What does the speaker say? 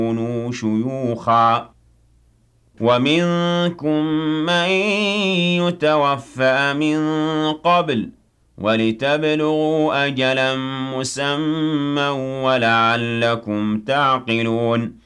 كونوا شيوخا ومنكم من يتوفى من قبل ولتبلغوا أجلا مسمى ولعلكم تعقلون